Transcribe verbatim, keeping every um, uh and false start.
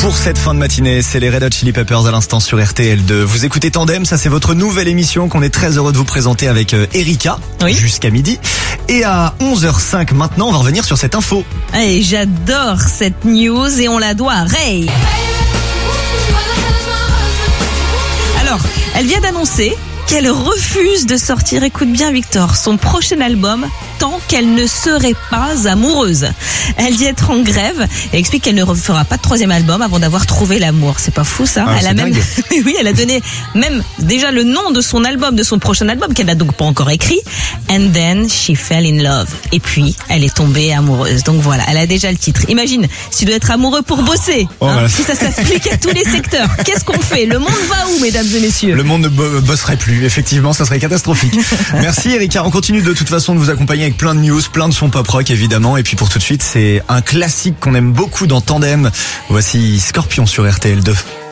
pour cette fin de matinée. C'est les Red Hot Chili Peppers à l'instant sur R T L deux. Vous écoutez Tandem, ça c'est votre nouvelle émission qu'on est très heureux de vous présenter avec Erika, oui. jusqu'à midi. Et à onze heures cinq maintenant, on va revenir sur cette info. Et j'adore cette news et on la doit à Ray. Alors, elle vient d'annoncer qu'elle refuse de sortir, écoute bien Victor, son prochain album tant qu'elle ne serait pas amoureuse. Elle dit être en grève et explique qu'elle ne refera pas de troisième album avant d'avoir trouvé l'amour. C'est pas fou ça? Ah, elle a même, oui, elle a donné même déjà le nom de son album, de son prochain album qu'elle n'a donc pas encore écrit. And then she fell in love. Et puis elle est tombée amoureuse. Donc voilà, elle a déjà le titre. Imagine, si tu dois être amoureux pour bosser, oh, hein, voilà. si ça s'applique à tous les secteurs, qu'est-ce qu'on fait? Le monde va où, mesdames et messieurs? Le monde ne bo- bosserait plus. Effectivement, ça serait catastrophique. Merci Erika. On continue de toute façon de vous accompagner avec plein de news, plein de sons pop rock évidemment. Et puis pour tout de suite, c'est un classique qu'on aime beaucoup dans Tandem. Voici Scorpion sur R T L deux.